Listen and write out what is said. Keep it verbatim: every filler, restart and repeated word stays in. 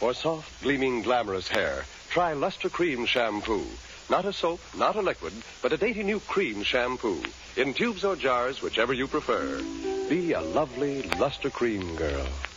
For soft, gleaming, glamorous hair, try Luster Cream Shampoo. Not a soap, not a liquid, but a dainty new cream shampoo. In tubes or jars, whichever you prefer. Be a lovely Luster Cream girl.